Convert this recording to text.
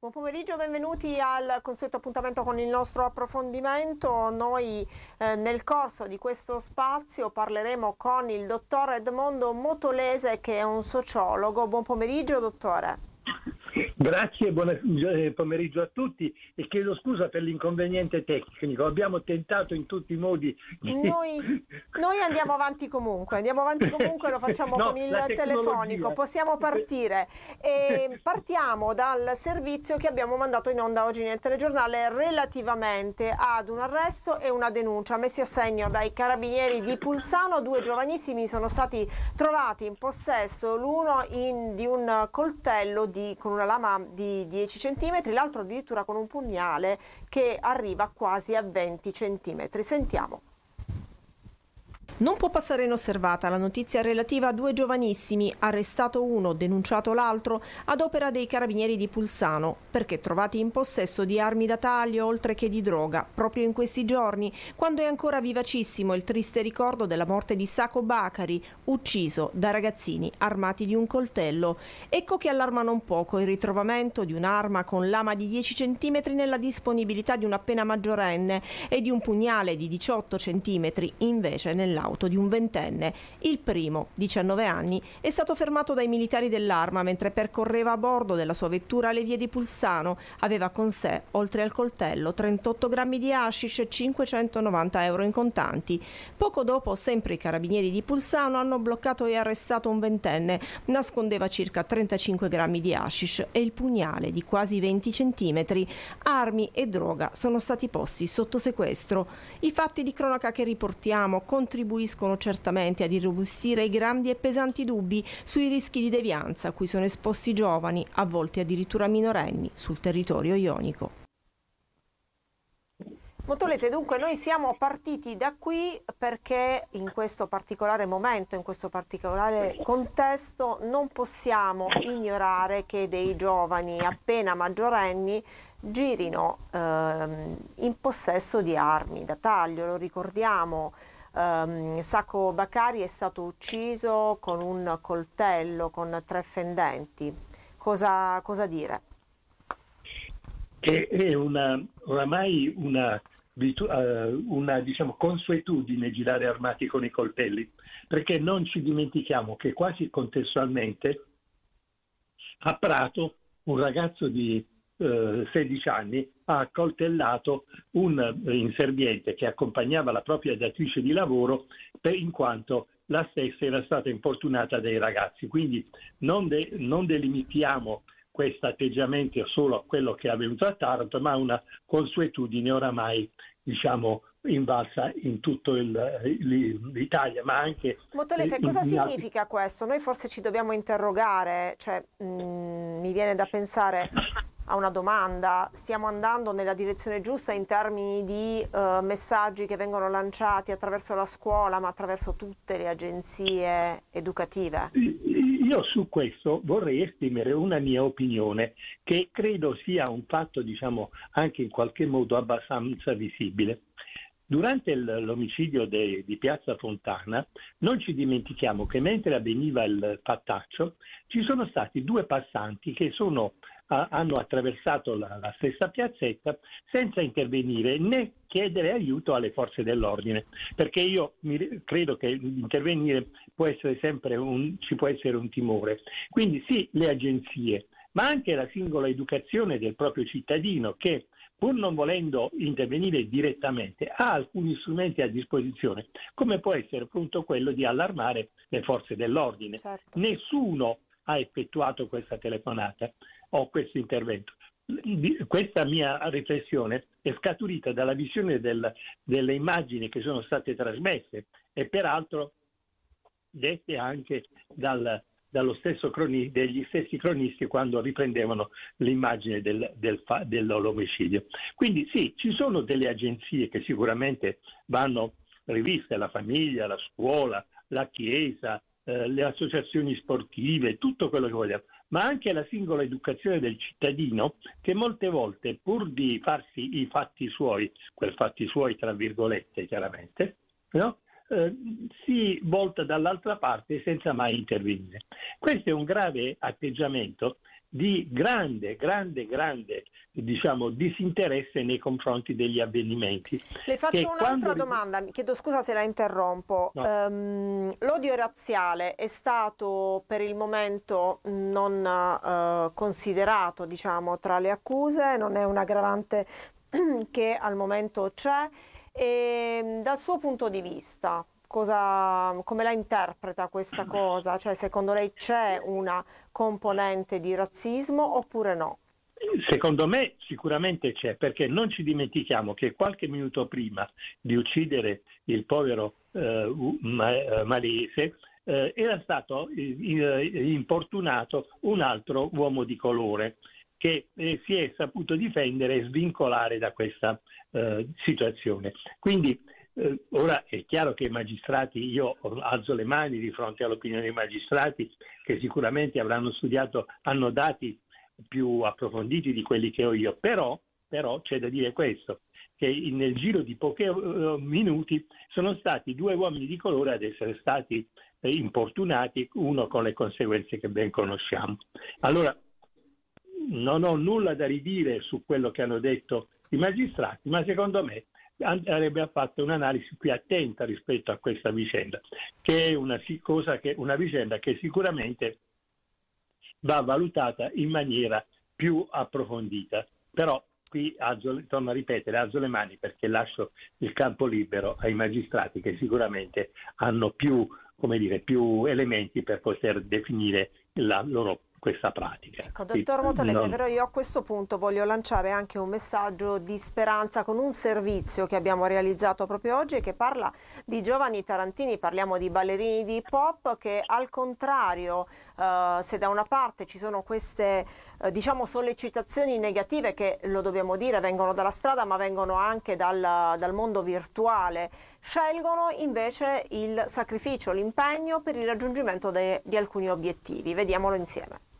Buon pomeriggio, benvenuti al consueto appuntamento con il nostro approfondimento. Noi nel corso di questo spazio parleremo con il dottor Edmondo Motolese, che è un sociologo. Buon pomeriggio, dottore. Grazie, buon pomeriggio a tutti e chiedo scusa per l'inconveniente tecnico. Abbiamo tentato in tutti i modi. Noi andiamo avanti comunque, lo facciamo con il telefonico, possiamo partire. E partiamo dal servizio che abbiamo mandato in onda oggi nel telegiornale relativamente ad un arresto e una denuncia messi a segno dai carabinieri di Pulsano. Due giovanissimi sono stati trovati in possesso, l'uno di un coltello con una lama di 10 cm, l'altro addirittura con un pugnale che arriva quasi a 20 cm. Sentiamo. Non può passare inosservata la notizia relativa a due giovanissimi, arrestato uno, denunciato l'altro, ad opera dei carabinieri di Pulsano, perché trovati in possesso di armi da taglio oltre che di droga, proprio in questi giorni, quando è ancora vivacissimo il triste ricordo della morte di Sako Bakari, ucciso da ragazzini armati di un coltello. Ecco che allarma non poco il ritrovamento di un'arma con lama di 10 cm nella disponibilità di un appena maggiorenne e di un pugnale di 18 cm invece nell'auto di un ventenne. Il primo, 19 anni, è stato fermato dai militari dell'Arma mentre percorreva a bordo della sua vettura le vie di Pulsano. Aveva con sé, oltre al coltello, 38 grammi di hashish e 590 euro in contanti. Poco dopo, sempre i carabinieri di Pulsano hanno bloccato e arrestato un ventenne. Nascondeva circa 35 grammi di hashish e il pugnale di quasi 20 centimetri. Armi e droga sono stati posti sotto sequestro. I fatti di cronaca che riportiamo contribuiscono certamente ad irrobustire i grandi e pesanti dubbi sui rischi di devianza a cui sono esposti giovani, a volte addirittura minorenni, sul territorio ionico. Motolese, dunque noi siamo partiti da qui perché in questo particolare momento, in questo particolare contesto, non possiamo ignorare che dei giovani appena maggiorenni girino in possesso di armi da taglio. Lo ricordiamo, Sako Bakari è stato ucciso con un coltello con 3 fendenti. Cosa dire? Che è oramai una diciamo consuetudine girare armati con i coltelli, perché non ci dimentichiamo che quasi contestualmente a Prato un ragazzo di 16 anni ha accoltellato un inserviente che accompagnava la propria datrice di lavoro in quanto la stessa era stata importunata dai ragazzi. Quindi non delimitiamo questo atteggiamento solo a quello che è avvenuto a Taranto, ma una consuetudine oramai diciamo invalsa in tutto l'Italia, ma anche... Motolese, cosa significa questo? Noi forse ci dobbiamo interrogare, cioè mi viene da pensare a una domanda: stiamo andando nella direzione giusta in termini di messaggi che vengono lanciati attraverso la scuola, ma attraverso tutte le agenzie educative? Io su questo vorrei esprimere una mia opinione, che credo sia un fatto, diciamo, anche in qualche modo abbastanza visibile. Durante l'omicidio di Piazza Fontana non ci dimentichiamo che mentre avveniva il fattaccio ci sono stati 2 passanti che hanno attraversato la stessa piazzetta senza intervenire né chiedere aiuto alle forze dell'ordine, perché io credo che intervenire può essere sempre ci può essere un timore. Quindi sì, le agenzie, ma anche la singola educazione del proprio cittadino che, pur non volendo intervenire direttamente, ha alcuni strumenti a disposizione, come può essere appunto quello di allarmare le forze dell'ordine. Certo. Nessuno ha effettuato questa telefonata o questo intervento. Questa mia riflessione è scaturita dalla visione delle immagini che sono state trasmesse e peraltro dette anche degli stessi cronisti quando riprendevano l'immagine dell'omicidio. Quindi sì, ci sono delle agenzie che sicuramente vanno riviste: la famiglia, la scuola, la chiesa, le associazioni sportive, tutto quello che vogliamo, ma anche la singola educazione del cittadino, che molte volte, pur di farsi i fatti suoi, quei fatti suoi tra virgolette chiaramente, no? Si volta dall'altra parte senza mai intervenire. Questo è un grave atteggiamento di grande diciamo, disinteresse nei confronti degli avvenimenti. Le faccio un'altra domanda, mi chiedo scusa se la interrompo. No. L'odio razziale è stato per il momento non considerato, diciamo, tra le accuse, non è un aggravante che al momento c'è, e dal suo punto di vista come la interpreta questa cosa? Cioè, secondo lei c'è una componente di razzismo oppure no? Secondo me sicuramente c'è, perché non ci dimentichiamo che qualche minuto prima di uccidere il povero malese era stato importunato un altro uomo di colore che si è saputo difendere e svincolare da questa situazione. Quindi ora è chiaro che i magistrati, io alzo le mani di fronte all'opinione dei magistrati che sicuramente avranno studiato, hanno dati più approfonditi di quelli che ho io, però c'è da dire questo, che nel giro di pochi minuti sono stati 2 uomini di colore ad essere stati importunati, uno con le conseguenze che ben conosciamo. Allora non ho nulla da ridire su quello che hanno detto i magistrati, ma secondo me avrebbe fatto un'analisi più attenta rispetto a questa vicenda, che è una vicenda che sicuramente va valutata in maniera più approfondita. Però qui torno a ripetere, alzo le mani perché lascio il campo libero ai magistrati che sicuramente hanno più elementi per poter definire questa pratica. Ecco, dottor Motolese, però io a questo punto voglio lanciare anche un messaggio di speranza con un servizio che abbiamo realizzato proprio oggi e che parla di giovani tarantini, parliamo di ballerini di hip hop che al contrario, se da una parte ci sono queste diciamo sollecitazioni negative che, lo dobbiamo dire, vengono dalla strada ma vengono anche dal mondo virtuale, scelgono invece il sacrificio, l'impegno per il raggiungimento di alcuni obiettivi. Vediamolo insieme.